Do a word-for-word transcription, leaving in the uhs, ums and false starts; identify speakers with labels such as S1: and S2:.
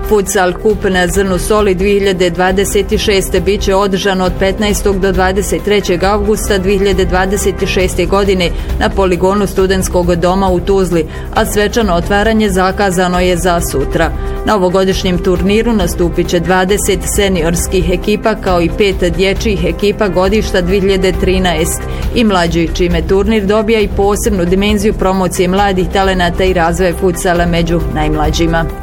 S1: Futsal kup na Zrnu Soli dvije hiljade dvadeset šeste bit će održan od petnaestog do dvadeset trećeg avgusta dvije hiljade dvadeset šeste. godine na poligonu Studentskog doma u Tuzli, a svečano otvaranje zakazano je za sutra. Na ovogodišnjem turniru nastupit će dvadeset seniorskih ekipa kao i pet dječjih ekipa godišta dvije hiljade trinaeste. i mlađih, čime turnir dobija i posebnu dimenziju promocije mladih talenata i razvoja futsala među najmlađima.